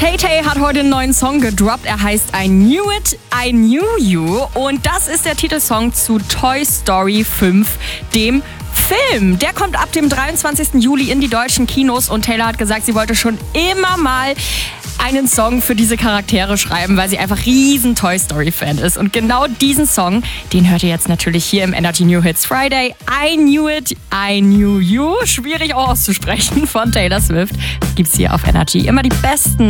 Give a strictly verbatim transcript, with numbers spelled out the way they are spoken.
Tay-Tay hat heute einen neuen Song gedroppt. Er heißt I Knew It, I Knew You. Und das ist der Titelsong zu Toy Story fünf, dem Film. Der kommt ab dem dreiundzwanzigsten Juli in die deutschen Kinos. Und Taylor hat gesagt, sie wollte schon immer mal einen Song für diese Charaktere schreiben, weil sie einfach riesen Toy Story Fan ist. Und genau diesen Song, den hört ihr jetzt natürlich hier im Energy New Hits Friday. I Knew It, I Knew You. Schwierig auch auszusprechen von Taylor Swift. Gibt's hier auf Energy immer die besten